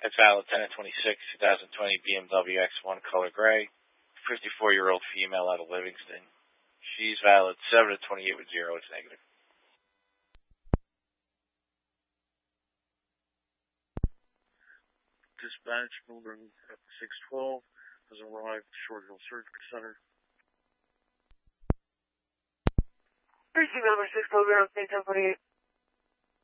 That's valid 10/26, 2020 BMW X1 color gray. 54-year-old female out of Livingston. She's valid 7/28 with 0. It's negative. Dispatch building at 612 has arrived at Short Hill Surgery Center. Reaching number 612, 1028.